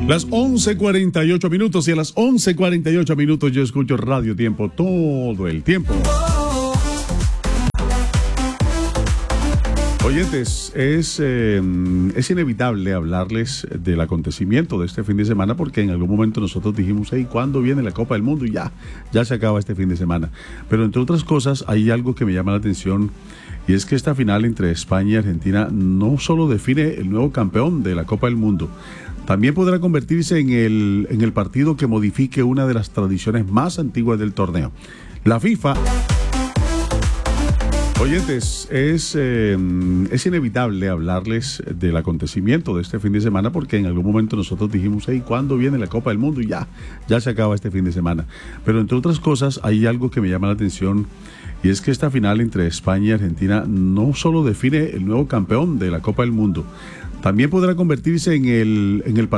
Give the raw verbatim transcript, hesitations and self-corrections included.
Las once cuarenta y ocho minutos y a las once cuarenta y ocho minutos yo escucho Radio Tiempo todo el tiempo. Oyentes, es, eh, es inevitable hablarles del acontecimiento de este fin de semana porque en algún momento nosotros dijimos, hey, ¿cuándo viene la Copa del Mundo? Y ya, ya se acaba este fin de semana. Pero entre otras cosas hay algo que me llama la atención y es que esta final entre España y Argentina no solo define el nuevo campeón de la Copa del Mundo, también podrá convertirse en el, en el partido que modifique una de las tradiciones más antiguas del torneo. La FIFA... Oyentes, es, eh, es inevitable hablarles del acontecimiento de este fin de semana porque en algún momento nosotros dijimos, hey, ¿cuándo viene la Copa del Mundo? Y ya, ya se acaba este fin de semana. Pero entre otras cosas hay algo que me llama la atención y es que esta final entre España y Argentina no solo define el nuevo campeón de la Copa del Mundo, también podrá convertirse en el, en el partido